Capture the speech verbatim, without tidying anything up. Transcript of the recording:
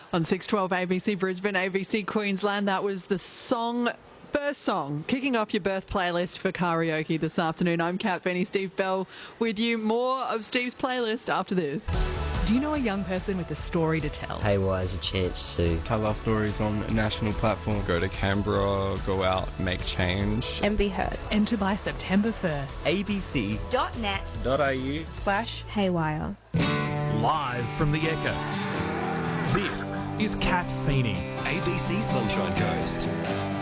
On six twelve A B C Brisbane, A B C Queensland, that was the song, first song, kicking off your birth playlist for karaoke this afternoon. I'm Kat Benny, Steve Bell with you. More of Steve's playlist after this. Do you know a young person with a story to tell? Haywire is a chance to tell our stories on a national platform. Go to Canberra, go out, make change. And be heard. Enter by September first. abc dot net dot a u slash Haywire. Live from the Echo. This is Kat Feeney. A B C Sunshine Coast.